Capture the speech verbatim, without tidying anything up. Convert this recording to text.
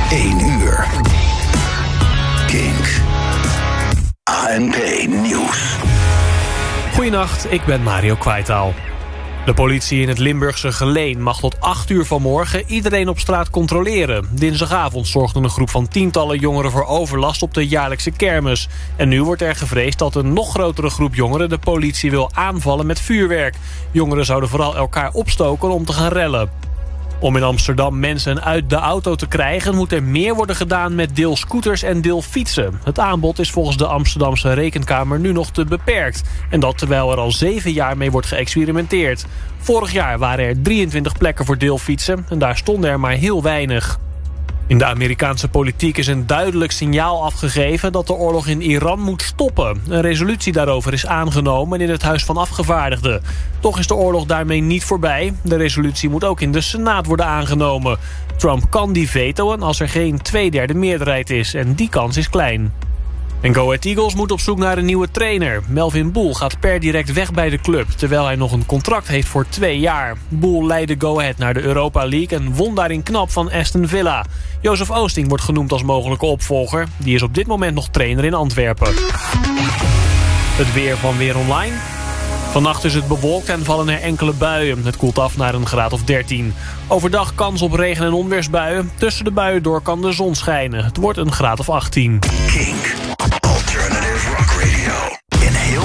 één uur. Kink. A N P Nieuws. Goedenacht, ik ben Mario Kwijtaal. De politie in het Limburgse Geleen mag tot acht uur vanmorgen iedereen op straat controleren. Dinsdagavond zorgde een groep van tientallen jongeren voor overlast op de jaarlijkse kermis. En nu wordt er gevreesd dat een nog grotere groep jongeren de politie wil aanvallen met vuurwerk. Jongeren zouden vooral elkaar opstoken om te gaan rellen. Om in Amsterdam mensen uit de auto te krijgen moet er meer worden gedaan met deelscooters en deelfietsen. Het aanbod is volgens de Amsterdamse Rekenkamer nu nog te beperkt. En dat terwijl er al zeven jaar mee wordt geëxperimenteerd. Vorig jaar waren er drieëntwintig plekken voor deelfietsen en daar stonden er maar heel weinig. In de Amerikaanse politiek is een duidelijk signaal afgegeven dat de oorlog in Iran moet stoppen. Een resolutie daarover is aangenomen in het Huis van Afgevaardigden. Toch is de oorlog daarmee niet voorbij. De resolutie moet ook in de Senaat worden aangenomen. Trump kan die vetoen als er geen tweederde meerderheid is en die kans is klein. En Go Ahead Eagles moet op zoek naar een nieuwe trainer. Melvin Boel gaat per direct weg bij de club, terwijl hij nog een contract heeft voor twee jaar. Boel leidde Go Ahead naar de Europa League en won daarin knap van Aston Villa. Jozef Oosting wordt genoemd als mogelijke opvolger. Die is op dit moment nog trainer in Antwerpen. Het weer van Weer Online. Vannacht is het bewolkt en vallen er enkele buien. Het koelt af naar een graad of dertien. Overdag kans op regen- en onweersbuien. Tussen de buien door kan de zon schijnen. Het wordt een graad of achttien. Kink.